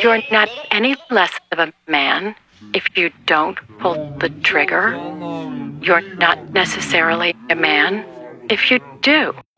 You're not any less of a man if you don't pull the trigger. You're not necessarily a man if you do.